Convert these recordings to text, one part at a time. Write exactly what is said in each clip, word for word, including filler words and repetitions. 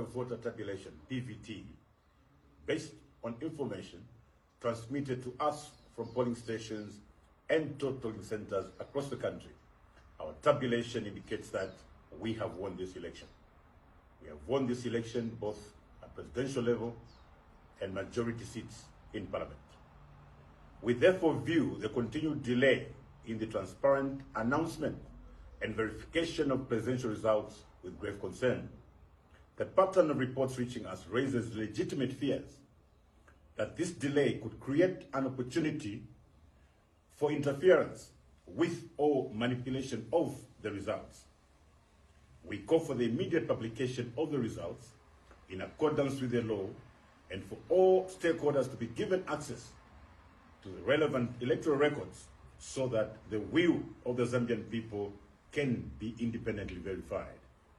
Principal Voter Tabulation, P V T, based on information transmitted to us from polling stations and totaling centers across the country. Our tabulation indicates that we have won this election. We have won this election both at presidential level and majority seats in Parliament. We therefore view the continued delay in the transparent announcement and verification of presidential results with grave concern. The pattern of reports reaching us raises legitimate fears that this delay could create an opportunity for interference with or manipulation of the results. We call for the immediate publication of the results in accordance with the law and for all stakeholders to be given access to the relevant electoral records so that the will of the Zambian people can be independently verified.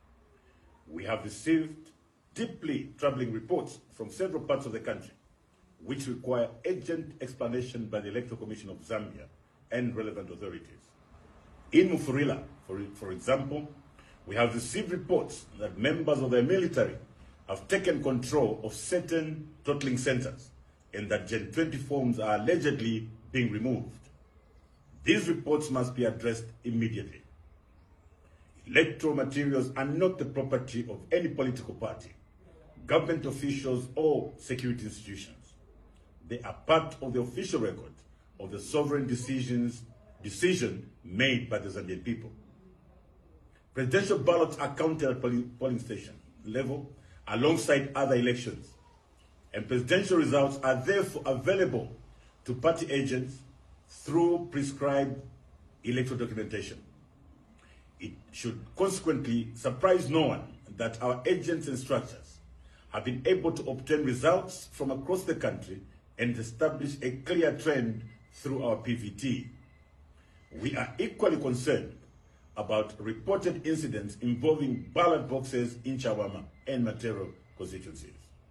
We have received deeply troubling reports from several parts of the country which require urgent explanation by the Electoral Commission of Zambia and relevant authorities. In Mufurila, for, for example, we have received reports that members of the military have taken control of certain totaling centers and that Gen twenty forms are allegedly being removed. These reports must be addressed immediately. Electoral materials are not the property of any political party, government officials, or security institutions. They are part of the official record of the sovereign decisions, decision made by the Zambian people. Presidential ballots are counted at polling station level alongside other elections, and presidential results are therefore available to party agents through prescribed electoral documentation. It should consequently surprise no one that our agents and structures have been able to obtain results from across the country and establish a clear trend through our P V T. We are equally concerned about reported incidents involving ballot boxes in Chawama and Matero constituencies.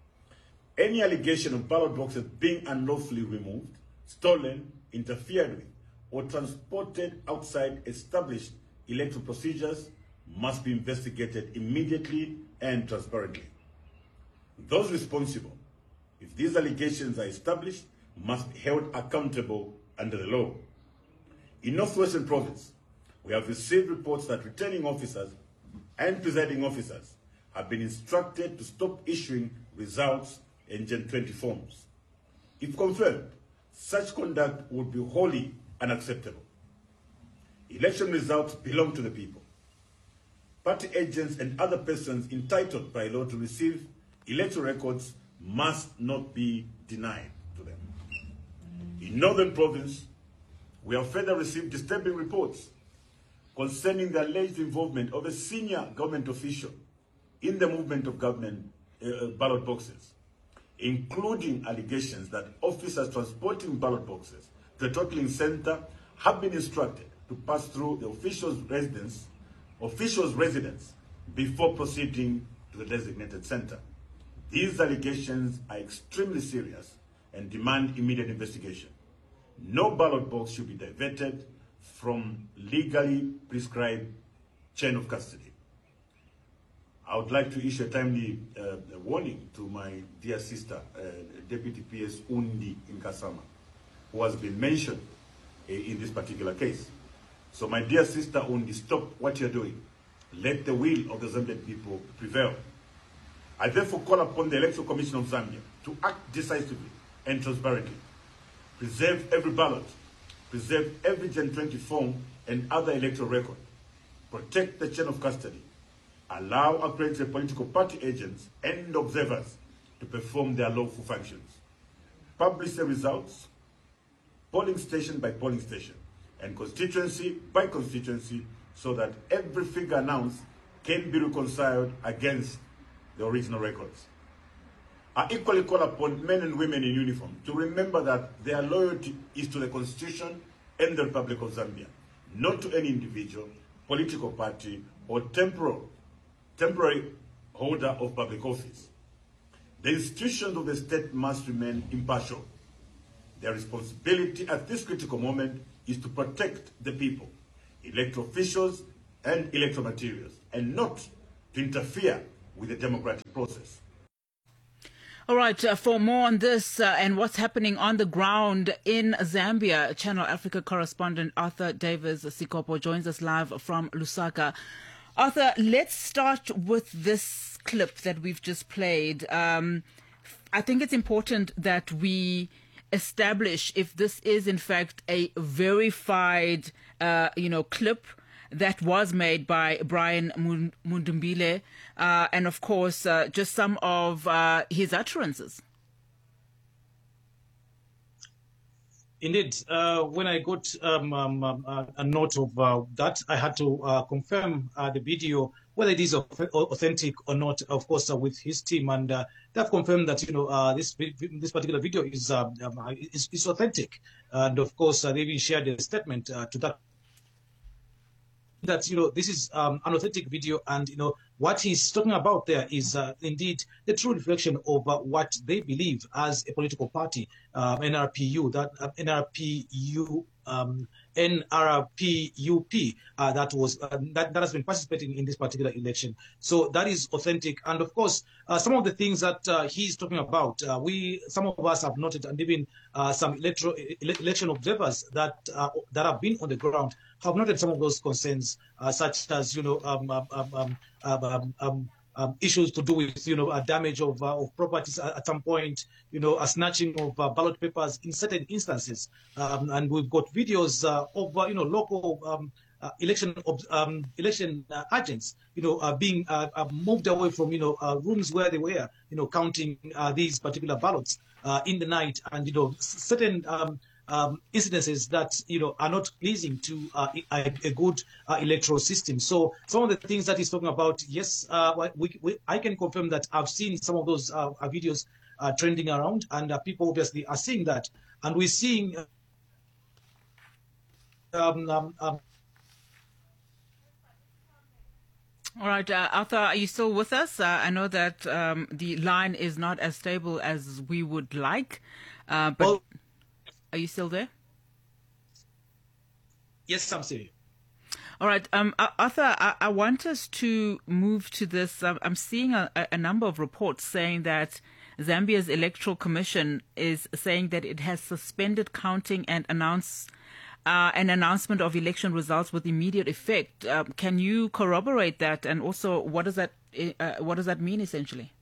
Any allegation of ballot boxes being unlawfully removed, stolen, interfered with, or transported outside established electoral procedures must be investigated immediately and transparently. Those responsible, if these allegations are established, must be held accountable under the law. In Northwestern Province, we have received reports that returning officers and presiding officers have been instructed to stop issuing results in Gen twenty forms. If confirmed, such conduct would be wholly unacceptable. Election results belong to the people. Party agents and other persons entitled by law to receive electoral records must not be denied to them. In Northern Province, we have further received disturbing reports concerning the alleged involvement of a senior government official in the movement of government uh, ballot boxes, including allegations that officers transporting ballot boxes to the totaling center have been instructed to pass through the official's residence, official's residence before proceeding to the designated center. These allegations are extremely serious and demand immediate investigation. No ballot box should be diverted from legally prescribed chain of custody. I would like to issue a timely uh, warning to my dear sister, uh, Deputy P S Undi Nkasama, who has been mentioned uh, in this particular case. So my dear sister Undi, stop what you're doing. Let the will of the Zambian people prevail. I therefore call upon the Electoral Commission of Zambia to act decisively and transparently. Preserve every ballot, preserve every Gen twenty form and other electoral record. Protect the chain of custody. Allow accredited political party agents and observers to perform their lawful functions. Publish the results, polling station by polling station, and constituency by constituency, so that every figure announced can be reconciled against the original records. I equally call upon men and women in uniform to remember that their loyalty is to the Constitution and the Republic of Zambia, not to any individual, political party, or temporal, temporary holder of public office. The institutions of the state must remain impartial. Their responsibility at this critical moment is to protect the people, electoral officials, and electoral materials, and not to interfere with the democratic process. All right, uh, for more on this uh, and what's happening on the ground in Zambia, Channel Africa correspondent Arthur Davis Sikopo joins us live from Lusaka. Arthur, let's start with this clip that we've just played. Um, I think it's important that we establish if this is in fact a verified, uh, you know, clip that was made by Brian Mundumbile, uh, and of course, uh, just some of uh, his utterances. Indeed, uh, when I got um, um, um, a note of uh, that, I had to uh, confirm uh, the video, whether it is authentic or not, of course, uh, with his team. And uh, they've confirmed that, you know, uh, this this particular video is, uh, um, is, is authentic. And of course, uh, they even shared a statement uh, to that. That, you know, this is um, an authentic video, and, you know, what he's talking about there is uh, indeed the true reflection of uh, what they believe as a political party, uh, N R P U, that uh, N R P U, um, N R P U P, uh, that was uh, that, that has been participating in this particular election. So that is authentic, and of course, uh, some of the things that uh, he's talking about, uh, we some of us have noted, and even uh, some electro, election observers that uh, that have been on the ground have noted some of those concerns, uh, such as, you know, um, um, um, um, um, um, um, issues to do with, you know, uh, damage of, uh, of properties at, at some point, you know, a snatching of uh, ballot papers in certain instances. Um, and we've got videos uh, of, uh, you know, local um, uh, election um, election uh, agents, you know, uh, being uh, uh, moved away from, you know, uh, rooms where they were, you know, counting uh, these particular ballots uh, in the night. And, you know, certain um, Um, incidences that, you know, are not pleasing to uh, a, a good uh, electoral system. So some of the things that he's talking about, yes, uh, we, we, I can confirm that I've seen some of those uh, videos uh, trending around, and uh, people obviously are seeing that, and we're seeing. Um, um, um, All right, uh, Arthur, are you still with us? Uh, I know that um, the line is not as stable as we would like, uh, but. Well, are you still there? Yes, I'm still here. All right. Um, Arthur, I, I want us to move to this. Um, I'm seeing a, a number of reports saying that Zambia's Electoral Commission is saying that it has suspended counting and announce, uh, an announcement of election results with immediate effect. Uh, can you corroborate that? And also, what does that uh, what does that mean essentially?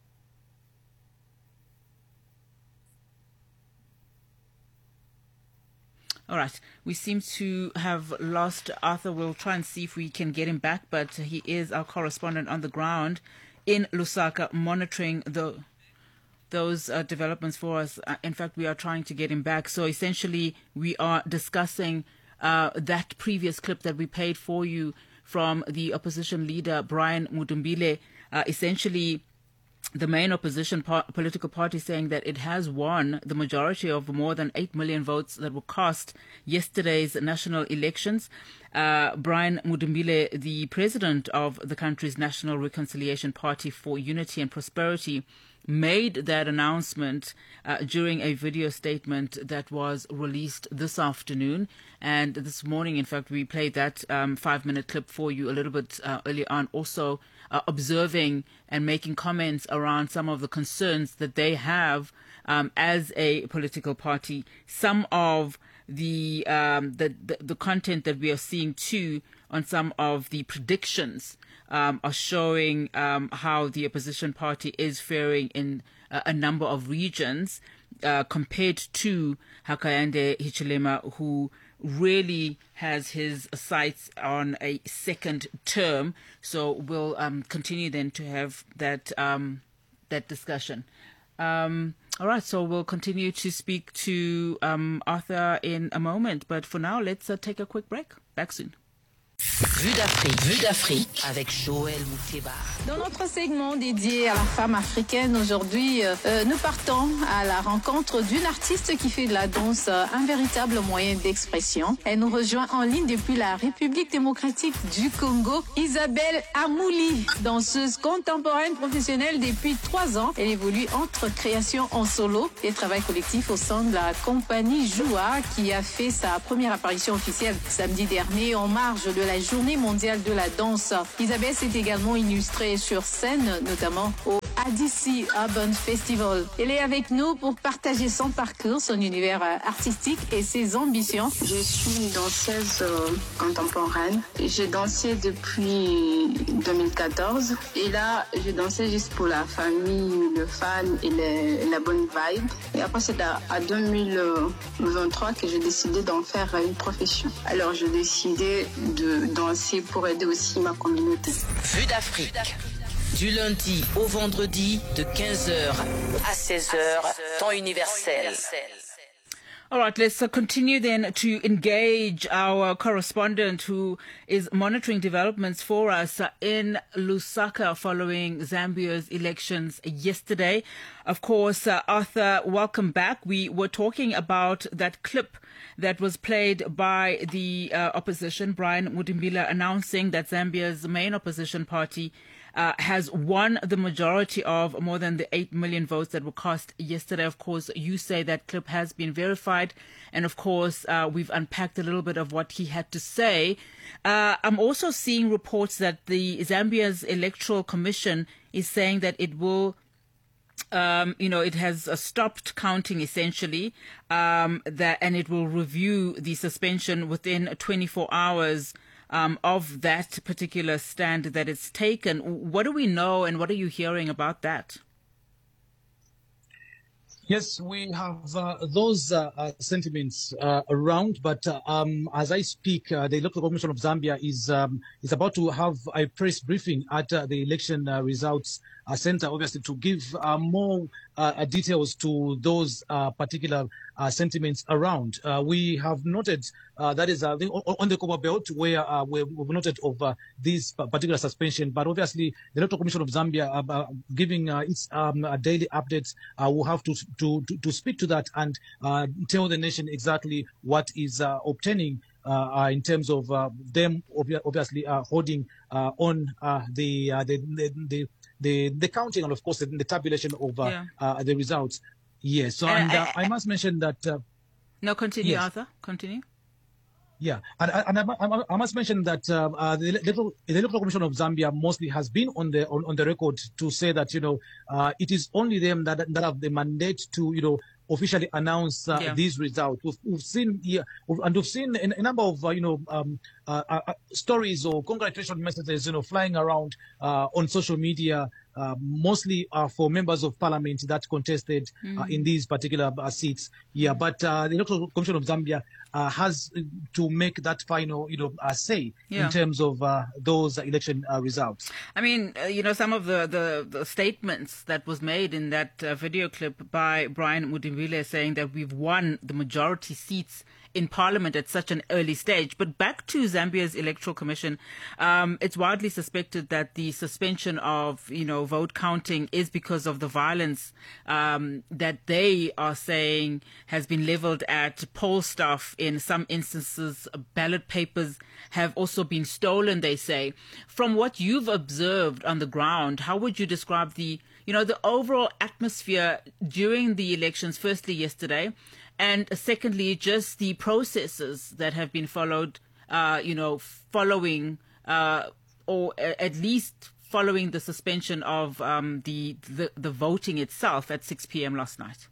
All right. We seem to have lost Arthur. We'll try and see if we can get him back, but he is our correspondent on the ground in Lusaka, monitoring the those uh, developments for us. Uh, in fact, we are trying to get him back. So essentially, we are discussing uh, that previous clip that we played for you from the opposition leader, Brian Mundumbile, uh, essentially the main opposition par- political party saying that it has won the majority of more than eight million votes that were cast yesterday's national elections. Uh, Brian Mundumbile, the president of the country's National Reconciliation Party for Unity and Prosperity, made that announcement uh, during a video statement that was released this afternoon. And this morning, in fact, we played that um, five-minute clip for you a little bit uh, earlier on, also uh, observing and making comments around some of the concerns that they have um, as a political party. Some of the, um, the, the the content that we are seeing, too, on some of the predictions Um, are showing um, how the opposition party is faring in uh, a number of regions uh, compared to Hakainde Hichilema, who really has his sights on a second term. So we'll um, continue then to have that um, that discussion. Um, all right, so we'll continue to speak to um, Arthur in a moment. But for now, let's uh, take a quick break. Back soon. Vue d'Afrique, Vue d'Afrique avec Joël Mouteba. Dans notre segment dédié à la femme africaine, aujourd'hui, euh, nous partons à la rencontre d'une artiste qui fait de la danse euh, un véritable moyen d'expression. Elle nous rejoint en ligne depuis la République démocratique du Congo, Isabelle Amouli, danseuse contemporaine professionnelle depuis trois ans. Elle évolue entre création en solo et travail collectif au sein de la compagnie Joua, qui a fait sa première apparition officielle samedi dernier en marge de la Journée mondiale de la danse. Isabelle s'est également illustrée sur scène, notamment au A D C Urban Festival. Elle est avec nous pour partager son parcours, son univers artistique et ses ambitions. Je suis une danseuse euh, contemporaine. J'ai dansé depuis deux mille quatorze et là, je dansais juste pour la famille, le fan et les, la bonne vibe. Et après, c'est à, à deux mille vingt-trois que j'ai décidé d'en faire une profession. Alors, j'ai décidé de danser pour aider aussi ma communauté. Vue d'Afrique. Du lundi au vendredi de quinze heures à seize heures, temps universel. All right, let's uh, continue then to engage our correspondent who is monitoring developments for us uh, in Lusaka following Zambia's elections yesterday. Of course, uh, Arthur, welcome back. We were talking about that clip that was played by the uh, opposition, Brian Mudimbila, announcing that Zambia's main opposition party Uh, has won the majority of more than the eight million votes that were cast yesterday. Of course, you say that clip has been verified. And of course, uh, we've unpacked a little bit of what he had to say. Uh, I'm also seeing reports that the Zambia's Electoral Commission is saying that it will Um, you know, it has uh, stopped counting essentially, um, that, and it will review the suspension within twenty-four hours um, of that particular stand that it's taken. What do we know, and what are you hearing about that? Yes, we have uh, those uh, uh, sentiments uh, around, but uh, um, as I speak, uh, the Electoral Commission of Zambia is um, is about to have a press briefing at uh, the election uh, results uh, center, obviously, to give uh, more uh, details to those uh, particular uh, sentiments around. Uh, we have noted uh, that is uh, on the Copper Belt where uh, we've noted of uh, this particular suspension, but obviously the Electoral Commission of Zambia uh, uh, giving uh, its um, uh, daily updates uh, will have to To, to, to speak to that and uh, tell the nation exactly what is uh, obtaining uh, uh, in terms of uh, them obviously uh, holding uh, on uh, the, uh, the, the the the counting and of course the, the tabulation of uh, yeah. uh, the results. Yes. So and, uh, I, I must mention that. Uh, no, continue, yes. Arthur. Continue. Yeah, and, and I, I, I must mention that uh, uh, the, Electoral, the Electoral Commission of Zambia mostly has been on the on, on the record to say that you know uh, it is only them that that have the mandate to you know officially announce uh, yeah. these results. We've, we've seen yeah, and we've seen a, a number of uh, you know um, uh, uh, stories or congratulation messages you know flying around uh, on social media. Uh, mostly uh, for members of parliament that contested mm. uh, in these particular uh, seats. Yeah, but uh, the Electoral Commission of Zambia uh, has to make that final, you know, uh, say yeah. in terms of uh, those election uh, results. I mean, uh, you know, some of the, the, the statements that was made in that uh, video clip by Brian Mudimbile saying that we've won the majority seats in Parliament at such an early stage. But back to Zambia's Electoral Commission, um, it's widely suspected that the suspension of, you know, vote counting is because of the violence um, that they are saying has been leveled at poll staff. In some instances, ballot papers have also been stolen, they say. From what you've observed on the ground, how would you describe the, you know, the overall atmosphere during the elections, firstly yesterday, and secondly, just the processes that have been followed, uh, you know, following uh, or at least following the suspension of um, the, the the voting itself at six p.m. last night?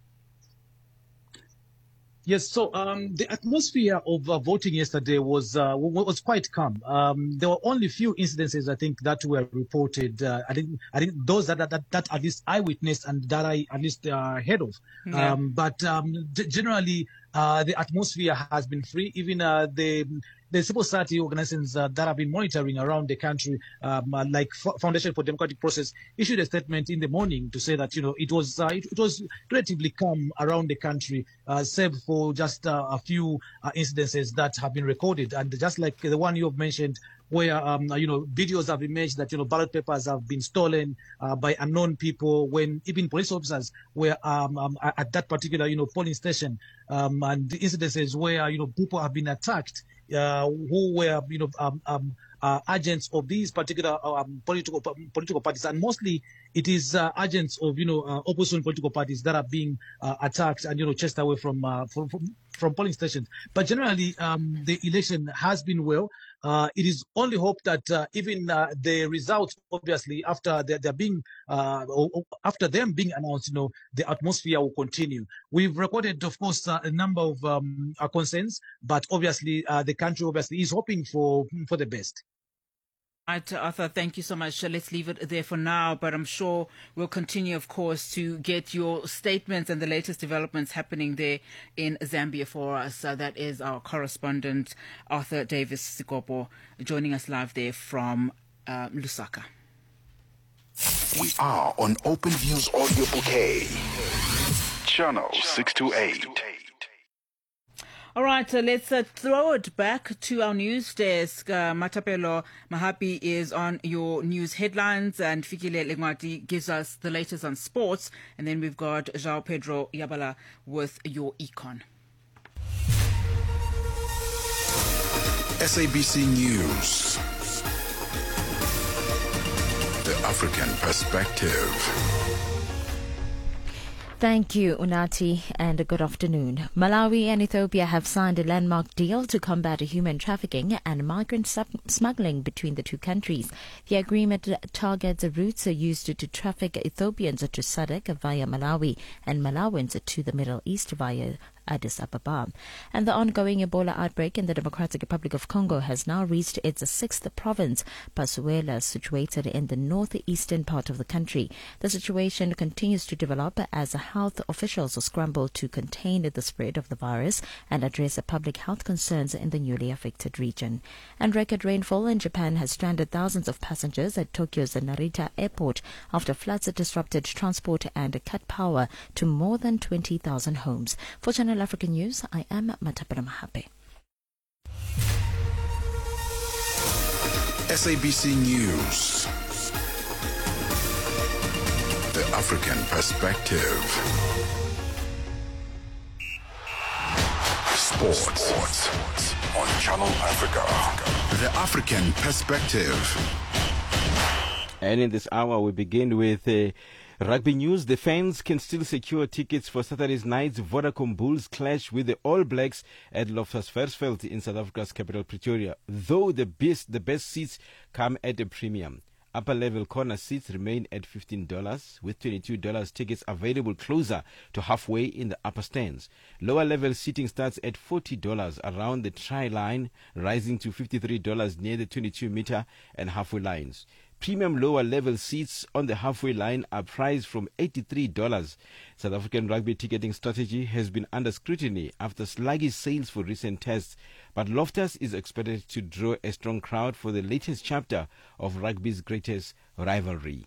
Yes, so um, the atmosphere of uh, voting yesterday was uh, was quite calm. Um, there were only few incidences, I think, that were reported. Uh, I think I think those that that, that, that at least I witnessed and that I at least uh, heard of. Yeah. Um, but um, g- generally, uh, the atmosphere has been free. Even uh, the the civil society organizations uh, that have been monitoring around the country, um, uh, like F- Foundation for Democratic Process, issued a statement in the morning to say that you know it was uh, it, it was relatively calm around the country, uh, save for just uh, a few uh, incidences that have been recorded, and just like the one you have mentioned, where um, you know videos have emerged that you know ballot papers have been stolen uh, by unknown people, when even police officers were um, um, at that particular you know polling station, um, and the incidences where you know people have been attacked. Uh, who were, you know, um, um, uh, agents of these particular um, political political parties, and mostly it is uh, agents of, you know, uh, opposition political parties that are being uh, attacked and, you know, chased away from uh, from, from from polling stations. But generally, um, the election has been well. Uh, it is only hope that uh, even uh, the results, obviously, after they're, they're being, uh, or, or after them being announced, you know, the atmosphere will continue. We've recorded, of course, uh, a number of um, uh, concerns, but obviously uh, the country obviously is hoping for for the best. Right, Arthur, thank you so much. Let's leave it there for now, but I'm sure we'll continue, of course, to get your statements and the latest developments happening there in Zambia for us. Uh, that is our correspondent, Arthur Davis Sikopo, joining us live there from uh, Lusaka. We are on Open Views Audio Bouquet, Channel six twenty-eight. All right, so let's uh, throw it back to our news desk. Uh, Matapelo Mahapi is on your news headlines, and Fikile Lengwati gives us the latest on sports. And then we've got João Pedro Yabala with your econ. S A B C News. The African Perspective. Thank you, Unati, and good afternoon. Malawi and Ethiopia have signed a landmark deal to combat human trafficking and migrant smuggling between the two countries. The agreement targets routes used to traffic Ethiopians to S A D C via Malawi and Malawans to the Middle East via Addis Ababa. And the ongoing Ebola outbreak in the Democratic Republic of Congo has now reached its sixth province, Pasuela, situated in the northeastern part of the country. The situation continues to develop as health officials scramble to contain the spread of the virus and address public health concerns in the newly affected region. And record rainfall in Japan has stranded thousands of passengers at Tokyo's Narita airport after floods disrupted transport and cut power to more than twenty thousand homes. For Channel African News, I am Matapela Mahape. S A B C News. The African Perspective. Sports. Sports on Channel Africa. The African Perspective. And in this hour, we begin with uh, rugby news. The fans can still secure tickets for Saturday's night's Vodacom Bulls clash with the All Blacks at Loftus Versfeld in South Africa's capital, Pretoria, though the best, the best seats come at a premium. Upper-level corner seats remain at fifteen dollars, with twenty-two dollars tickets available closer to halfway in the upper stands. Lower-level seating starts at forty dollars around the try-line, rising to fifty-three dollars near the twenty-two meter and halfway lines. Premium lower-level seats on the halfway line are priced from eighty-three dollars. South African rugby ticketing strategy has been under scrutiny after sluggish sales for recent tests, but Loftus is expected to draw a strong crowd for the latest chapter of rugby's greatest rivalry.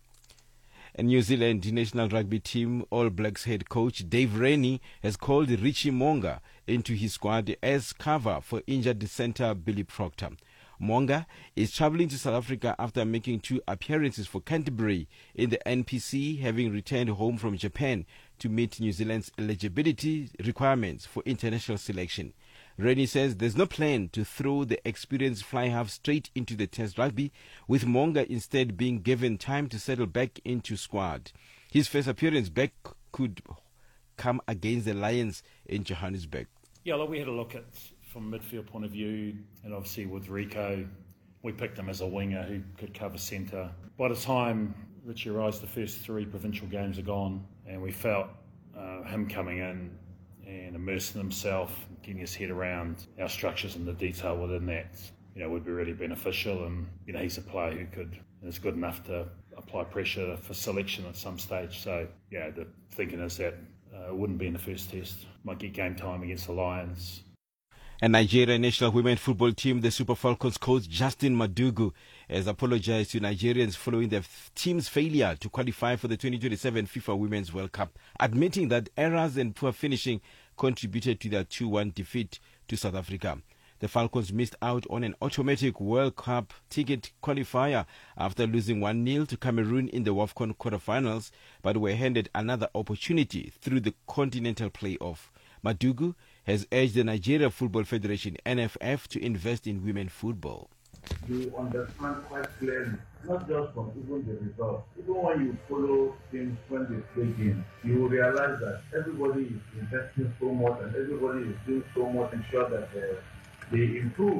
A New Zealand national rugby team All Blacks head coach Dave Rennie has called Richie Monga into his squad as cover for injured centre Billy Proctor. Monga is travelling to South Africa after making two appearances for Canterbury in the N P C, having returned home from Japan to meet New Zealand's eligibility requirements for international selection. Rennie says there's no plan to throw the experienced fly half straight into the Test rugby, with Monga instead being given time to settle back into squad. His first appearance back could come against the Lions in Johannesburg. Yeah, look, we had a look at from a midfield point of view, and obviously with Rico, we picked him as a winger who could cover centre. By the time Richie arrives, the first three provincial games are gone, and we felt uh, him coming in and immersing himself, getting his head around our structures and the detail within that, you know, would be really beneficial. And you know, he's a player who could and is good enough to apply pressure for selection at some stage. So yeah, the thinking is that uh, it wouldn't be in the first test. Might get game time against the Lions. And Nigeria national women's football team, the Super Falcons coach Justin Madugu, has apologized to Nigerians following their team's failure to qualify for the twenty twenty-seven FIFA Women's World Cup, admitting that errors and poor finishing contributed to their two one defeat to South Africa. The Falcons missed out on an automatic World Cup ticket qualifier after losing one nil to Cameroon in the WAFCON quarterfinals, but were handed another opportunity through the continental playoff. Madugu has urged the Nigeria Football Federation, N F F, to invest in women football. You understand quite clearly, not just from even the results. Even when you follow things when they play games, you will realize that everybody is investing so much and everybody is doing so much to ensure that uh, they improve.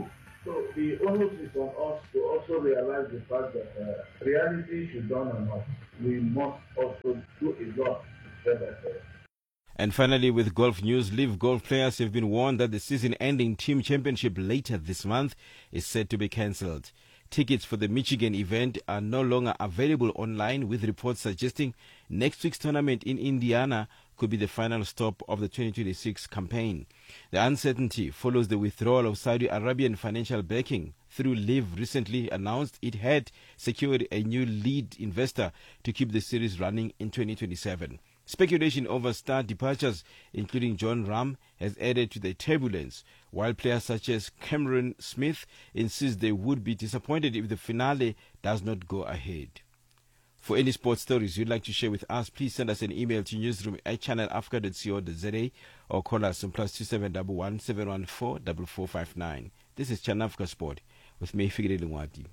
So the onus is on us to also realize the fact that uh, reality should dawn on us. We must also do a lot step by step. And finally, with golf news, Live Golf players have been warned that the season-ending team championship later this month is set to be cancelled. Tickets for the Michigan event are no longer available online, with reports suggesting next week's tournament in Indiana could be the final stop of the twenty twenty-six campaign. The uncertainty follows the withdrawal of Saudi Arabian financial backing. Through Live recently announced it had secured a new lead investor to keep the series running in twenty twenty-seven. Speculation over star departures, including Jon Rahm, has added to the turbulence, while players such as Cameron Smith insist they would be disappointed if the finale does not go ahead. For any sports stories you'd like to share with us, please send us an email to newsroom at channel africa dot co dot za or call us on plus two seven one one seven one four four four five nine. This is Channel Africa Sport with me, Figure Lingwati.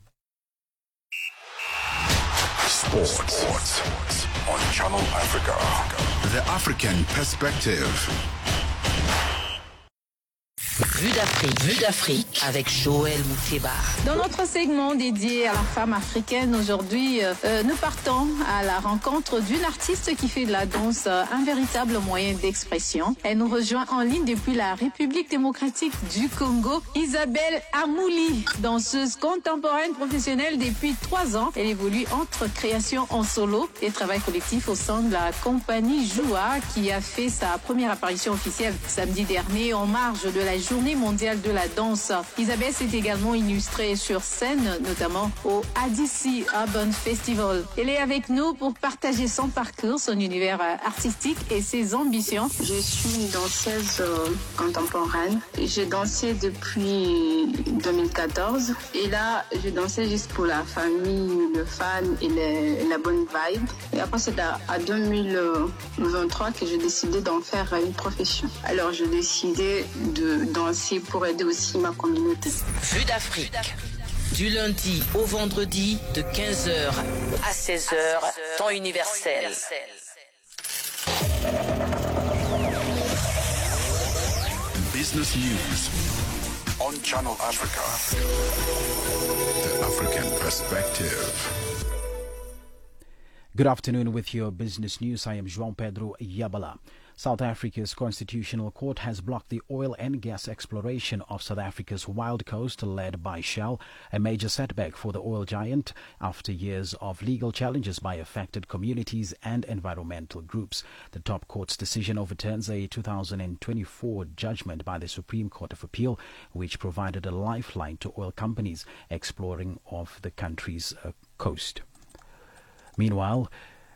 Sports. Sports on Channel Africa. The African Perspective. Vue d'Afrique, Vue d'Afrique avec Joël Mouteba. Dans notre segment dédié à la femme africaine, aujourd'hui, euh, nous partons à la rencontre d'une artiste qui fait de la danse euh, un véritable moyen d'expression. Elle nous rejoint en ligne depuis la République démocratique du Congo. Isabelle Amouli, danseuse contemporaine professionnelle depuis trois ans. Elle évolue entre création en solo et travail collectif au sein de la compagnie Joua, qui a fait sa première apparition officielle samedi dernier en marge de la Journée mondiale de la danse. Isabelle s'est également illustrée sur scène, notamment au A D C Urban Festival. Elle est avec nous pour partager son parcours, son univers artistique et ses ambitions. Je suis une danseuse euh, contemporaine. J'ai dansé depuis deux mille quatorze et là, je dansais juste pour la famille, le fan et les, la bonne vibe. Et après, c'est à, à deux mille vingt-trois que j'ai décidé d'en faire une profession. Alors, j'ai décidé de danser pour aider aussi ma communauté. Vue d'Afrique, du lundi au vendredi de quinze heures à seize heures, temps universel. Business News on Channel Africa. The African Perspective. Good afternoon. With your business news, I am João Pedro Yabala. South Africa's Constitutional Court has blocked the oil and gas exploration of South Africa's Wild Coast led by Shell, a major setback for the oil giant after years of legal challenges by affected communities and environmental groups. The top court's decision overturns a two thousand twenty-four judgment by the Supreme Court of Appeal, which provided a lifeline to oil companies exploring off the country's uh, coast. Meanwhile,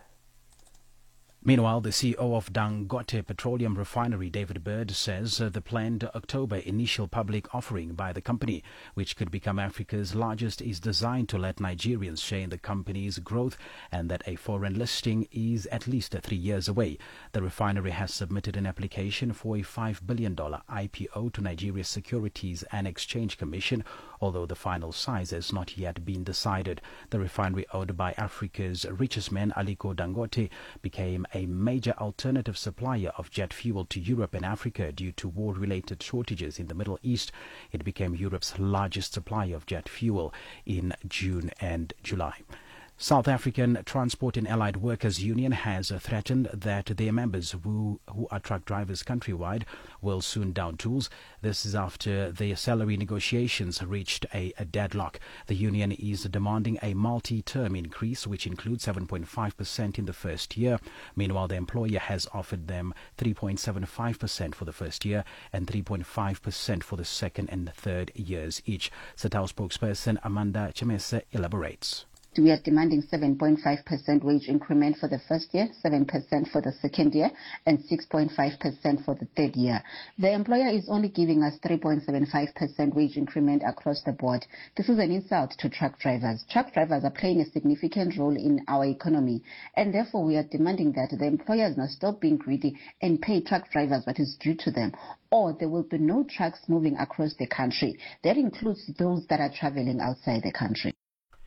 Meanwhile, the C E O of Dangote Petroleum Refinery, David Bird, says uh, the planned October initial public offering by the company, which could become Africa's largest, is designed to let Nigerians share in the company's growth and that a foreign listing is at least uh, three years away. The refinery has submitted an application for a five billion dollars I P O to Nigeria's Securities and Exchange Commission, although the final size has not yet been decided. The refinery, owned by Africa's richest man, Aliko Dangote, became a major alternative supplier of jet fuel to Europe and Africa due to war-related shortages in the Middle East. It became Europe's largest supplier of jet fuel in June and July. South African Transport and Allied Workers Union has threatened that their members, who, who are truck drivers countrywide, will soon down tools. This is after their salary negotiations reached a, a deadlock. The union is demanding a multi-term increase, which includes seven point five percent in the first year. Meanwhile, the employer has offered them three point seven five percent for the first year and three point five percent for the second and third years each. SATAL spokesperson Amanda Chemese elaborates. We are demanding seven point five percent wage increment for the first year, seven percent for the second year, and six point five percent for the third year. The employer is only giving us three point seven five percent wage increment across the board. This is an insult to truck drivers. Truck drivers are playing a significant role in our economy, and therefore we are demanding that the employers must stop being greedy and pay truck drivers what is due to them, or there will be no trucks moving across the country. That includes those that are traveling outside the country.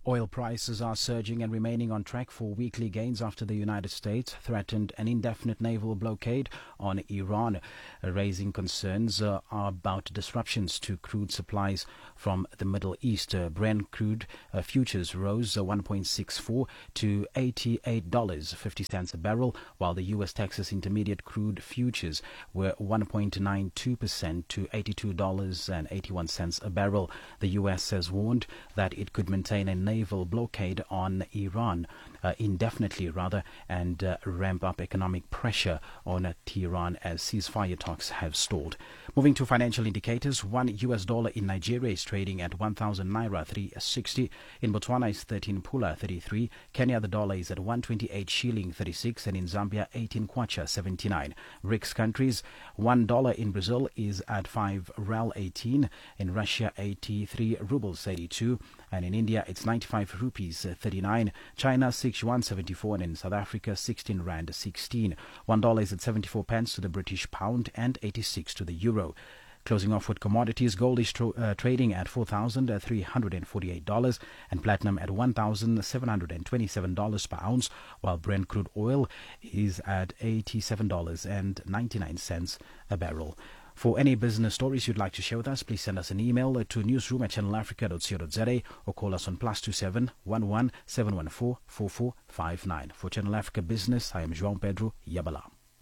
Oil prices are surging and remaining on track for weekly gains after the United States threatened an indefinite naval blockade on Iran, raising concerns uh, about disruptions to crude supplies from the Middle East. Uh, Brent crude uh, futures rose uh, one point six four to eighty-eight dollars and fifty cents a barrel, while the U S Texas Intermediate crude futures were one point nine two percent to eighty-two dollars and eighty-one cents a barrel. The U S has warned that it could maintain a naval blockade on Iran uh, indefinitely, rather, and uh, ramp up economic pressure on uh, Tehran as ceasefire talks have stalled. Moving to financial indicators, one U S dollar in Nigeria is trading at one thousand naira three sixty. In Botswana is thirteen pula thirty-three. Kenya the dollar is at one twenty-eight shilling thirty-six, and in Zambia eighteen kwacha seventy-nine. R I C S countries, one dollar in Brazil is at five rand eighteen. In Russia eighty-three rubles eighty-two, and in India it's ninety-five rupees thirty-nine. China six yuan seventy-four, and in South Africa sixteen rand sixteen. One dollar is at seventy-four pence to the British pound and eighty-six to the euro. Closing off with commodities, gold is tro- uh, trading at four thousand three hundred forty-eight dollars and platinum at one thousand seven hundred twenty-seven dollars per ounce, while Brent crude oil is at eighty-seven dollars and ninety-nine cents a barrel. For any business stories you'd like to share with us, please send us an email to newsroom at channel africa dot co dot za or call us on plus two seven one one seven one four four four five nine. For Channel Africa Business, I am João Pedro Yabala.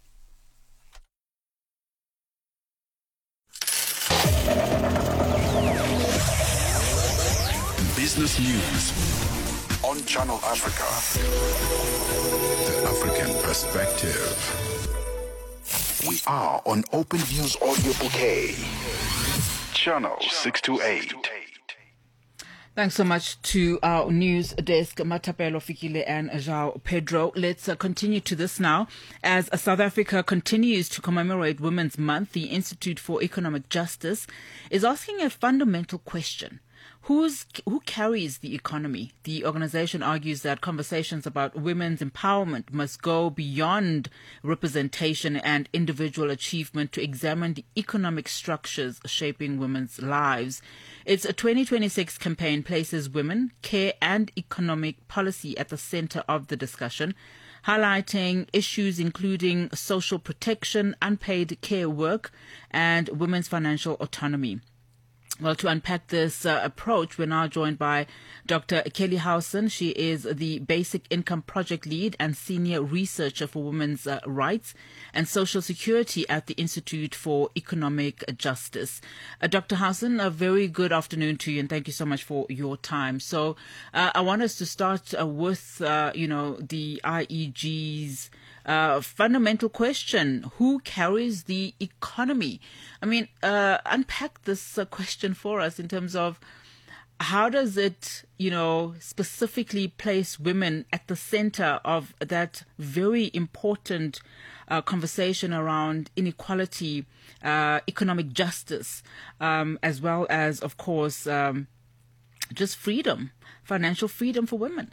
Business News on Channel Africa. The African Perspective. We are on Open Views Audio Bouquet. Channel six twenty-eight. Thanks so much to our news desk, Matapelo Fikile and João Pedro. Let's uh, continue to this now. As uh, South Africa continues to commemorate Women's Month, the Institute for Economic Justice is asking a fundamental question. Who's, who carries the economy? The organization argues that conversations about women's empowerment must go beyond representation and individual achievement to examine the economic structures shaping women's lives. Its twenty twenty-six campaign places women, care and economic policy at the center of the discussion, highlighting issues including social protection, unpaid care work, and women's financial autonomy. Well, to unpack this uh, approach, we're now joined by Doctor Kelly Howson. She is the Basic Income Project Lead and Senior Researcher for Women's uh, Rights and Social Security at the Institute for Economic Justice. Uh, Doctor Howson, a very good afternoon to you, and thank you so much for your time. So uh, I want us to start uh, with, uh, you know, the I E G's Uh, fundamental question: who carries the economy? I mean, uh, unpack this uh, question for us in terms of how does it, you know, specifically place women at the center of that very important uh, conversation around inequality, uh, economic justice, um, as well as, of course, um, just freedom, financial freedom for women.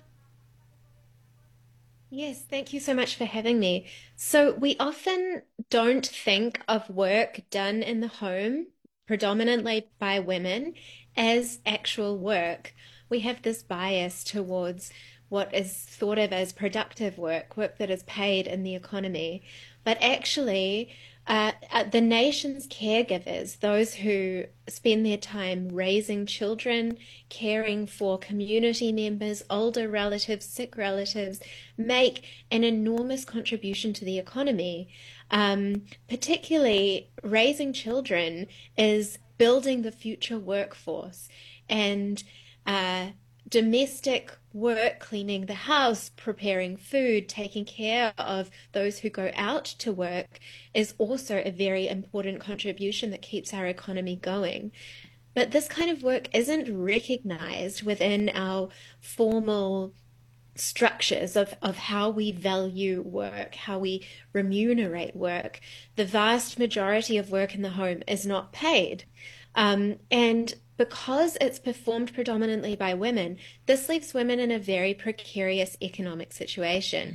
Yes, thank you so much for having me. So we often don't think of work done in the home, predominantly by women, as actual work. We have this bias towards what is thought of as productive work, work that is paid in the economy. But actually, uh, the nation's caregivers, those who spend their time raising children, caring for community members, older relatives, sick relatives, make an enormous contribution to the economy. Um, particularly, raising children is building the future workforce, and uh, domestic work, cleaning the house, preparing food, taking care of those who go out to work is also a very important contribution that keeps our economy going. But this kind of work isn't recognized within our formal structures of, of how we value work, how we remunerate work. The vast majority of work in the home is not paid. Um, and because it's performed predominantly by women, this leaves women in a very precarious economic situation. Mm.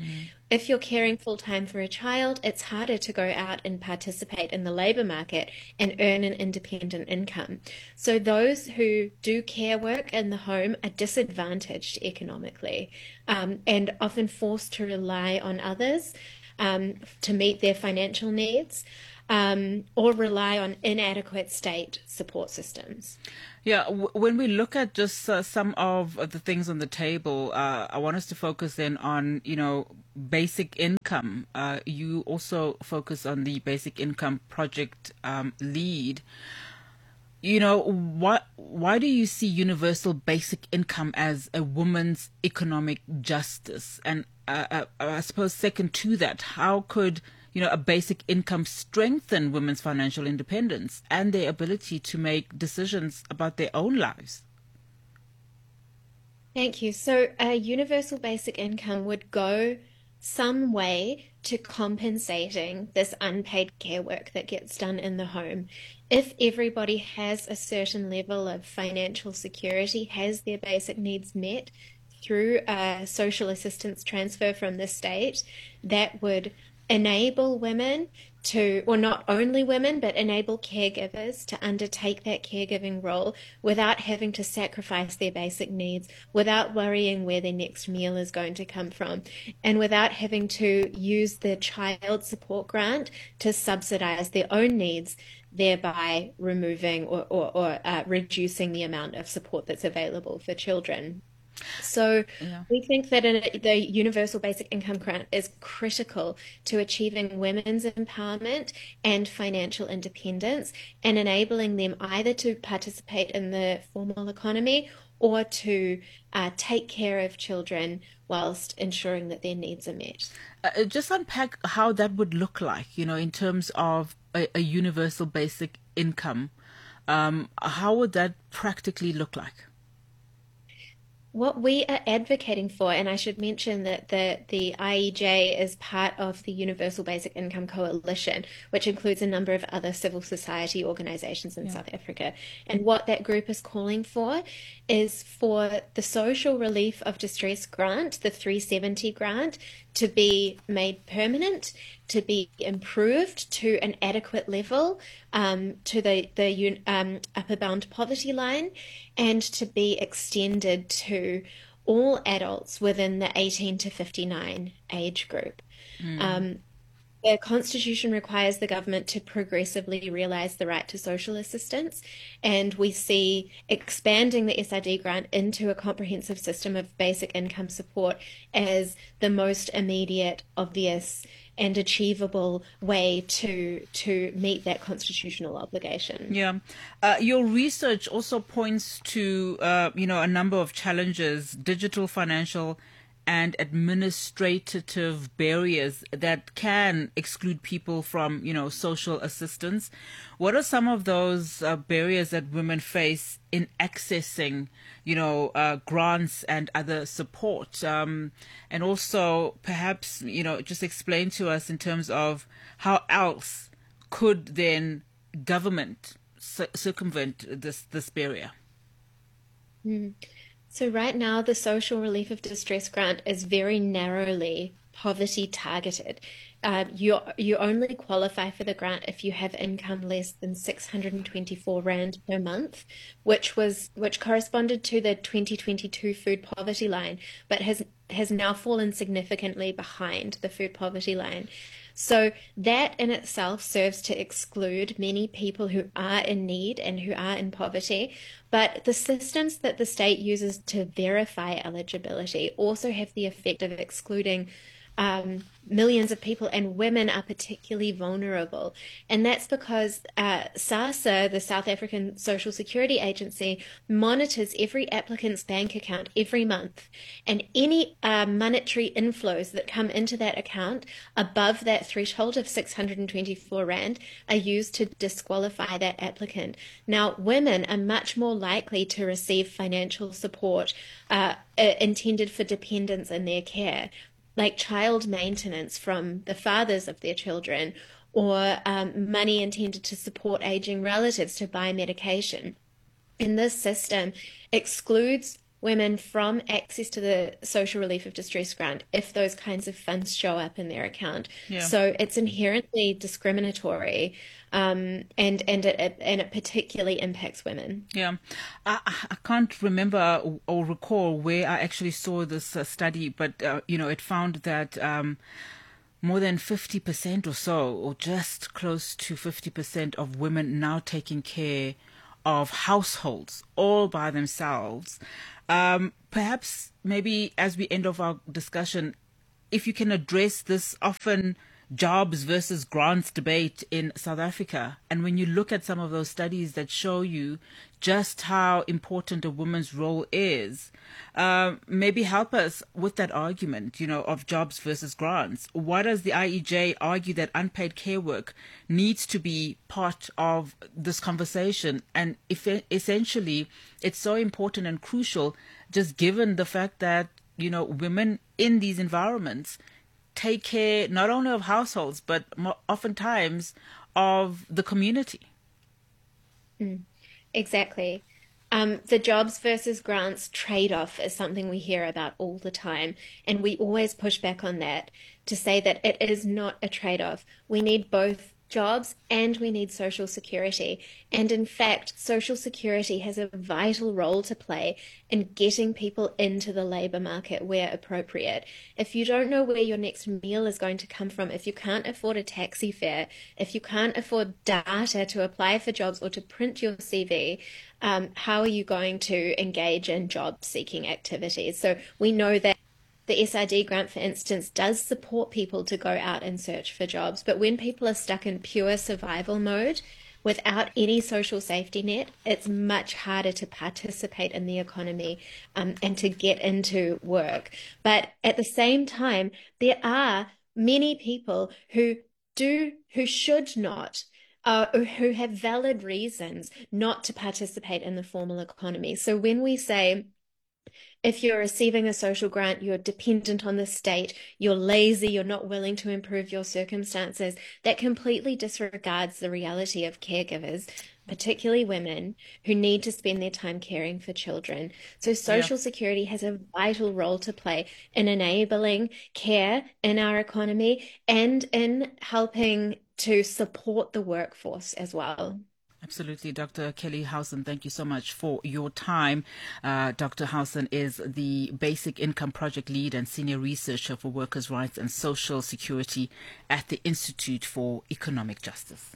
if you're caring full-time for a child, it's harder to go out and participate in the labor market and earn an independent income. So those who do care work in the home are disadvantaged economically, um, and often forced to rely on others um, to meet their financial needs, um, or rely on inadequate state support systems. Yeah, w- when we look at just uh, some of the things on the table, uh, I want us to focus then on, you know, basic income. Uh, you also focus on the Basic Income Project um, lead. You know, what, why do you see universal basic income as a woman's economic justice? And uh, uh, I suppose second to that, how could you know, a basic income strengthen women's financial independence and their ability to make decisions about their own lives? Thank you. So a universal basic income would go some way to compensating this unpaid care work that gets done in the home. If everybody has a certain level of financial security, has their basic needs met through a social assistance transfer from the state, that would enable women to, or not only women, but enable caregivers to undertake that caregiving role without having to sacrifice their basic needs, without worrying where their next meal is going to come from, and without having to use the child support grant to subsidize their own needs, thereby removing or, or, or uh, reducing the amount of support that's available for children. So yeah. we think that a, the universal basic income grant is critical to achieving women's empowerment and financial independence, and enabling them either to participate in the formal economy or to uh, take care of children whilst ensuring that their needs are met. Uh, just unpack how that would look like, you know, in terms of a, a universal basic income. Um, how would that practically look like? What we are advocating for, and I should mention that the, the I E J is part of the Universal Basic Income Coalition, which includes a number of other civil society organizations in yeah. South Africa. And what that group is calling for is for the Social Relief of Distress grant, the three seventy grant, to be made permanent, to be improved to an adequate level, um, to the, the um, upper bound poverty line, and to be extended to all adults within the eighteen to fifty-nine age group. Mm. Um, the Constitution requires the government to progressively realise the right to social assistance, and we see expanding the S R D grant into a comprehensive system of basic income support as the most immediate, obvious and achievable way to to meet that constitutional obligation. Yeah. Uh, your research also points to, uh, you know, a number of challenges, digital, financial and administrative barriers that can exclude people from, you know, social assistance. What are some of those uh, barriers that women face in accessing, you know, uh, grants and other support? Um, and also perhaps, you know, just explain to us in terms of how else could then government c- circumvent this, this barrier? Mm. So right now, the Social Relief of Distress grant is very narrowly poverty targeted. Uh, you you only qualify for the grant if you have income less than six hundred twenty-four rand per month, which was which corresponded to the twenty twenty-two food poverty line, but has has now fallen significantly behind the food poverty line. So that in itself serves to exclude many people who are in need and who are in poverty. But the systems that the state uses to verify eligibility also have the effect of excluding um, millions of people, and women are particularly vulnerable. And that's because uh, SASSA, the South African Social Security Agency, monitors every applicant's bank account every month. And any uh, monetary inflows that come into that account above that threshold of six hundred twenty-four rand are used to disqualify that applicant. Now, women are much more likely to receive financial support uh, intended for dependents in their care, like child maintenance from the fathers of their children, or um, money intended to support aging relatives to buy medication. And this system excludes women from access to the social relief of distress grant if those kinds of funds show up in their account. Yeah. So it's inherently discriminatory, um, and and it and it particularly impacts women. Yeah, I, I can't remember or recall where I actually saw this uh, study, but uh, you know, it found that um, more than fifty percent or so, or just close to fifty percent of women now taking care of households all by themselves. Um, perhaps maybe as we end off our discussion, if you can address this often jobs versus grants debate in South Africa. And when you look at some of those studies that show you just how important a woman's role is, uh, maybe help us with that argument, you know, of jobs versus grants. Why does the I E J argue that unpaid care work needs to be part of this conversation? And if essentially it's so important and crucial, just given the fact that, you know, women in these environments take care not only of households, but oftentimes of the community. Mm, exactly. Um, the jobs versus grants trade-off is something we hear about all the time, and we always push back on that to say that it is not a trade-off. We need both jobs and we need social security. And in fact, social security has a vital role to play in getting people into the labour market where appropriate. If you don't know where your next meal is going to come from, if you can't afford a taxi fare, if you can't afford data to apply for jobs or to print your C V, um, how are you going to engage in job-seeking activities? So we know that the S R D grant, for instance, does support people to go out and search for jobs. But when people are stuck in pure survival mode without any social safety net, it's much harder to participate in the economy um, and to get into work. But at the same time, there are many people who do, who should not, Uh, who have valid reasons not to participate in the formal economy. So when we say, if you're receiving a social grant, you're dependent on the state, you're lazy, you're not willing to improve your circumstances, that completely disregards the reality of caregivers, particularly women, who need to spend their time caring for children. So social yeah. security has a vital role to play in enabling care in our economy and in helping to support the workforce as well. Absolutely. Doctor Kelly Howson, thank you so much for your time. Uh, Doctor Howson is the Basic Income Project Lead and Senior Researcher for Workers' Rights and Social Security at the Institute for Economic Justice.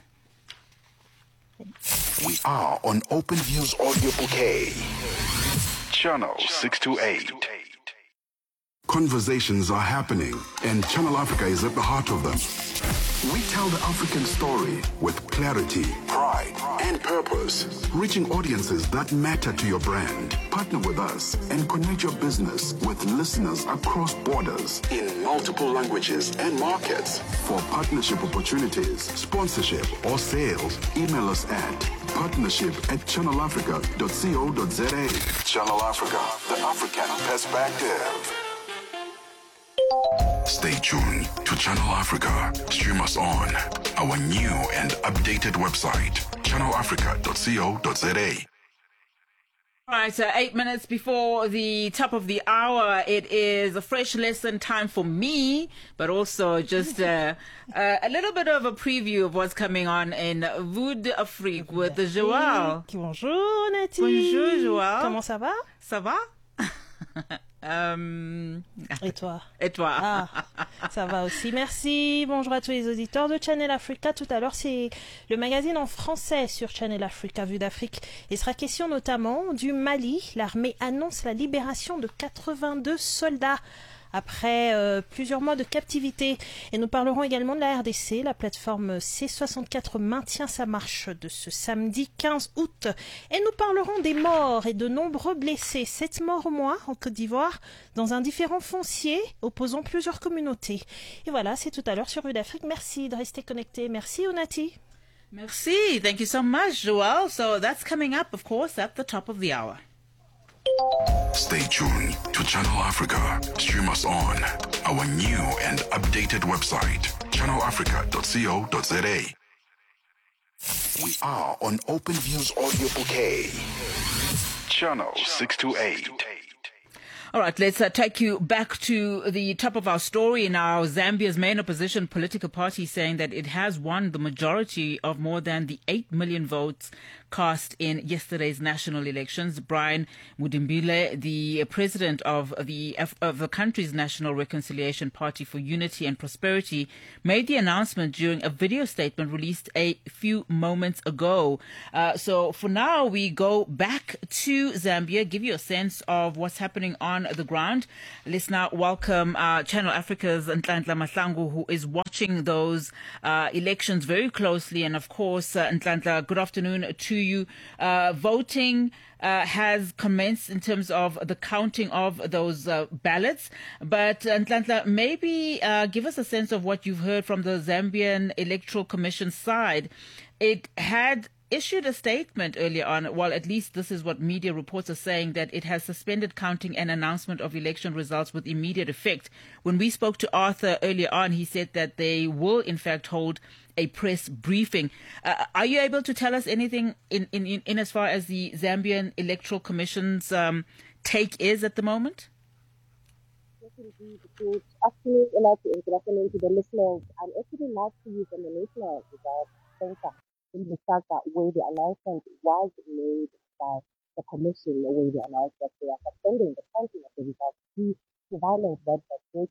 We are on Open Views Audio Bouquet, Channel six twenty-eight. Conversations are happening, and Channel Africa is at the heart of them. We tell the African story with clarity, pride, and purpose, reaching audiences that matter to your brand. Partner with us and connect your business with listeners across borders in multiple languages and markets. For partnership opportunities, sponsorship, or sales, email us at partnership at channel africa dot co dot za. Channel Africa, the African perspective. Stay tuned to Channel Africa. Stream us on our new and updated website, channel africa dot co dot za. All right, so eight minutes before the top of the hour, it is a fresh lesson time for me, but also just uh, uh, a little bit of a preview of what's coming on in Vue d'Afrique with Joël. Bonjour, Nati. Bonjour, Joël. Comment ça va? Ça va? Euh... Et toi? Et toi? Ah, ça va aussi. Merci. Bonjour à tous les auditeurs de Channel Africa. Tout à l'heure, c'est le magazine en français sur Channel Africa, Vue d'Afrique. Il sera question notamment du Mali. L'armée annonce la libération de quatre-vingt-deux soldats après euh, plusieurs mois de captivité. Et nous parlerons également de la R D C. La plateforme C soixante-quatre maintient sa marche de ce samedi quinze août. Et nous parlerons des morts et de nombreux blessés. Sept morts au moins en Côte d'Ivoire dans un différend foncier opposant plusieurs communautés. Et voilà, c'est tout à l'heure sur Vue d'Afrique. Merci de rester connecté. Merci, Onati. Merci. Thank you so much, Joël. So that's coming up, of course, at the top of the hour. Stay tuned to Channel Africa. Stream us on our new and updated website, channel africa dot co dot za. We are on Open Views Audio Bouquet, Channel six twenty-eight. All right, let's uh, take you back to the top of our story now. Zambia's main opposition political party saying that it has won the majority of more than the eight million votes cast in yesterday's national elections. Brian Mudimbile, the president of the of the country's National Reconciliation Party for Unity and Prosperity, made the announcement during a video statement released a few moments ago. Uh, so for now, we go back to Zambia, give you a sense of what's happening on the ground. Let's now welcome uh, Channel Africa's Nhlanhla Mahlangu, who is watching those uh, elections very closely. And of course, uh, Nhlanhla, good afternoon to you. Uh, voting uh, has commenced in terms of the counting of those uh, ballots. But uh, Nhlanhla, maybe uh, give us a sense of what you've heard from the Zambian Electoral Commission side. It had issued a statement earlier on, well, at least this is what media reports are saying, that it has suspended counting and announcement of election results with immediate effect. When we spoke to Arthur earlier on, he said that they will, in fact, hold a press briefing. Uh, are you able to tell us anything in, in, in, in as far as the Zambian Electoral Commission's um, take is at the moment? Yes, indeed. Good afternoon, good afternoon to the listeners. I'm actually not to use the National Results Center in Lusaka, where the announcement was made by the commission, where they announced that they are suspending the counting of the results due to violence that was